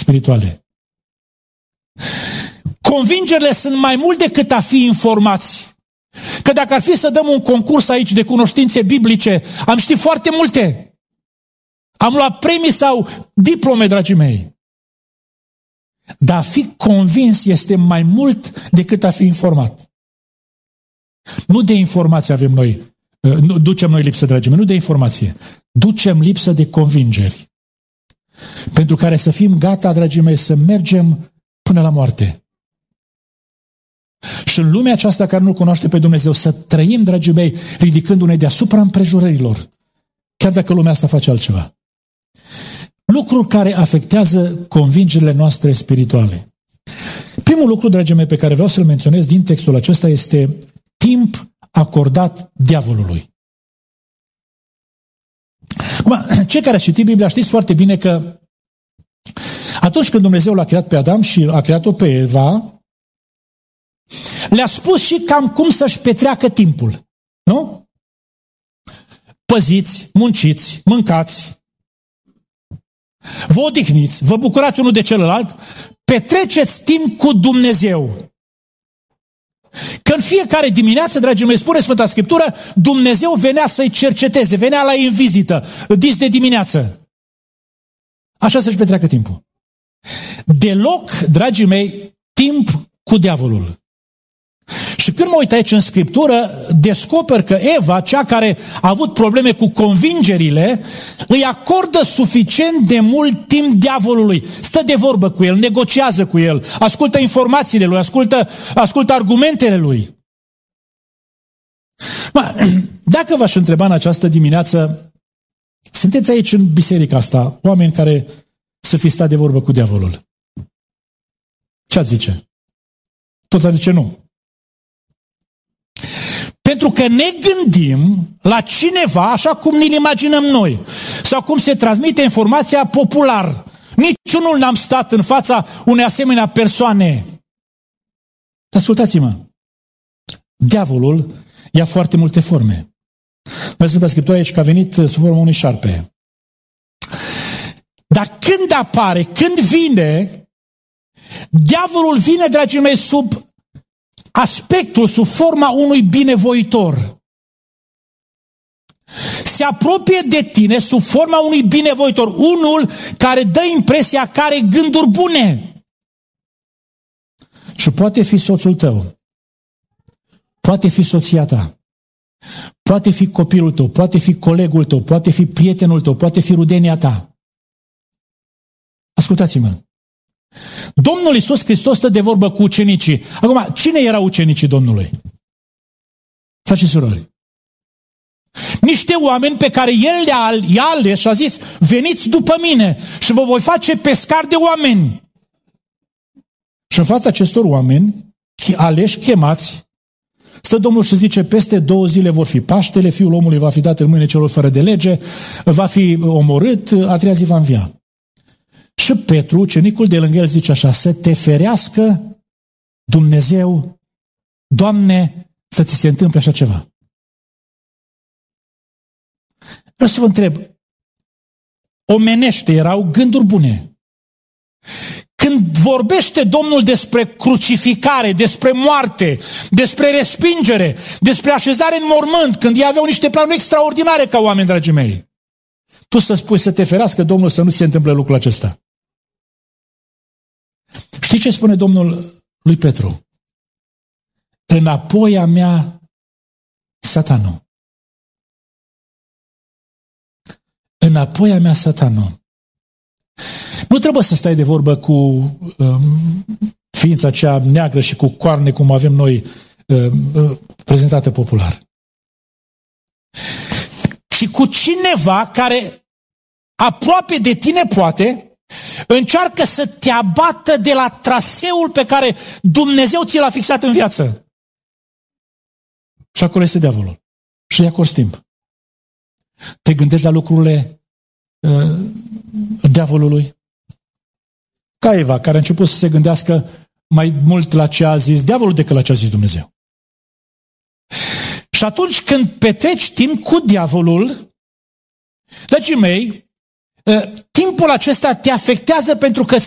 spirituale. Convingerile sunt mai mult decât a fi informați. Că dacă ar fi să dăm un concurs aici de cunoștințe biblice, am ști foarte multe. Am luat premii sau diplome, dragii mei. Dar a fi convins este mai mult decât a fi informat. Nu de informație avem noi, nu ducem noi lipsă, dragii mei, nu de informație. Ducem lipsă de convingeri. Pentru care să fim gata, dragii mei, să mergem până la moarte. Și în lumea aceasta care nu-L cunoaște pe Dumnezeu, să trăim, dragii mei, ridicându-ne deasupra împrejurărilor, chiar dacă lumea asta face altceva. Lucruri care afectează convingerile noastre spirituale. Primul lucru, dragii mei, pe care vreau să-l menționez din textul acesta este timp acordat diavolului. Cei care au citit Biblia știți foarte bine că atunci când Dumnezeu l-a creat pe Adam și a creat-o pe Eva, le-a spus și cam cum să-și petreacă timpul. Nu? Păziți, munciți, mâncați, vă odihniți, vă bucurați unul de celălalt, petreceți timp cu Dumnezeu. Că în fiecare dimineață, dragii mei, spune Sfânta Scriptură, Dumnezeu venea să-i cerceteze, venea la ei în vizită, dis de dimineață. Așa să-și petreacă timpul. Deloc, dragii mei, timp cu diavolul. Și când mă uit aici în Scriptură, descoper că Eva, cea care a avut probleme cu convingerile, îi acordă suficient de mult timp diavolului. Stă de vorbă cu el, negociază cu el, ascultă informațiile lui, ascultă argumentele lui. Dacă v-aș întreba în această dimineață, sunteți aici în biserica asta, oameni care să fi stat de vorbă cu diavolul. Ce ați zice? Toți ați zice nu. Pentru că ne gândim la cineva așa cum ne-l imaginăm noi. Sau cum se transmite informația popular. Niciunul n-am stat în fața unei asemenea persoane. Ascultați-mă. Diavolul ia foarte multe forme. Mai Sfânta Scriptură aici că a venit sub forma unui șarpe. Dar când apare, când vine, diavolul vine, dragii mei, sub aspectul, sub forma unui binevoitor. Se apropie de tine sub forma unui binevoitor, unul care dă impresia că are gânduri bune. Și poate fi soțul tău, poate fi soția ta, poate fi copilul tău, poate fi colegul tău, poate fi prietenul tău, poate fi rudenia ta. Ascultați-mă. Domnul Iisus Hristos stă de vorbă cu ucenicii. Acum, cine erau ucenicii Domnului? Frați și surori. Niște oameni pe care El i-a ales și a zis, veniți după mine și vă voi face pescari de oameni. Și în fața acestor oameni, aleși, chemați, stă Domnul și zice, peste 2 zile vor fi Paștele, Fiul omului va fi dat în mâine celor fără de lege, va fi omorât, a 3-a zi va învia. Și Petru, ucenicul de lângă el, zice așa, să te ferească Dumnezeu, Doamne, să ți se întâmple așa ceva. Vreau să vă întreb, omenește erau gânduri bune. Când vorbește Domnul despre crucificare, despre moarte, despre respingere, despre așezare în mormânt, când ei aveau niște planuri extraordinare ca oameni, dragii mei, tu să spui să te ferească Domnul să nu se întâmple lucrul acesta. Știi ce spune Domnul lui Petru? Înapoi a mea, Satanul. Înapoi a mea, Satanul. Nu trebuie să stai de vorbă cu ființa cea neagră și cu coarne cum avem noi prezentată popular. Și cu cineva care aproape de tine poate încearcă să te abată de la traseul pe care Dumnezeu ți l-a fixat în viață. Și acolo este diavolul. Și îi acorzi timp. Te gândești la lucrurile diavolului? Ca Eva, care a început să se gândească mai mult la ce a zis diavolul decât la ce a zis Dumnezeu. Și atunci când petreci timp cu diavolul, dragii mei, timpul acesta te afectează pentru că